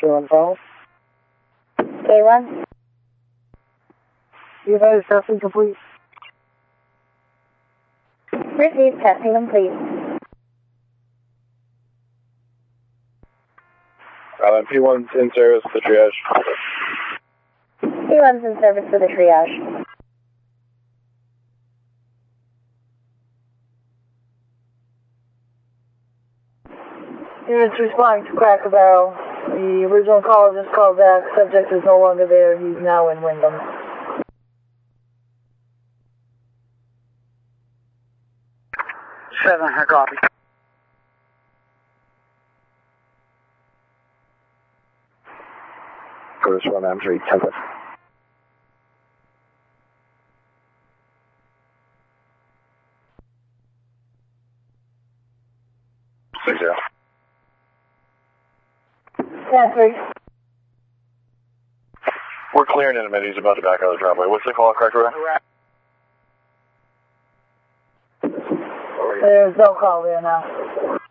K1 Falls. K1. You guys testing complete? Received, testing complete. P1's in service for the triage. P1's in service for the triage. Units responding to Cracker Barrel. The original caller just called back. Subject is no longer there. He's now in Wyndham. Seven, I copy. Curtis 1 M3, template. 60. 10-3. We're clearing in a minute. He's about to back out of the driveway. What's the call, Cracker Barrel? There's no call there now.